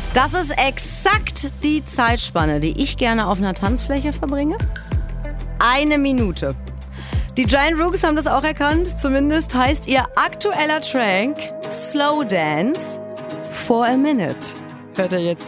Das ist exakt die Zeitspanne, die ich gerne auf einer Tanzfläche verbringe. 1 Minute. Die Giant Rooks haben das auch erkannt. Zumindest heißt ihr aktueller Track Slow Dance for a Minute. Hört ihr jetzt